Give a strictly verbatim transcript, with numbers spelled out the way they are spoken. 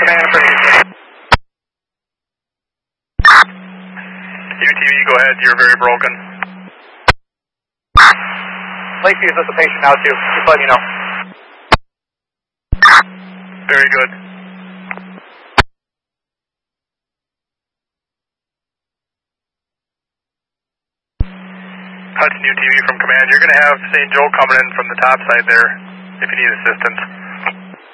command for Houston. U T V, go ahead, you're very broken. Lakeview is a patient now too, just letting you know. Very good. Hudson U T V from command, you're going to have Saint Joe coming in from the top side there if you need assistance.